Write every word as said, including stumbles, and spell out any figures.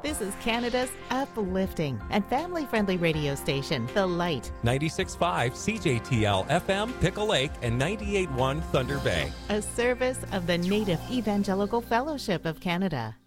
This is Canada's uplifting and family-friendly radio station, The Light. ninety-six point five C J T L F M, Pickle Lake, and ninety-eight point one Thunder Bay. A service of the Native Evangelical Fellowship of Canada.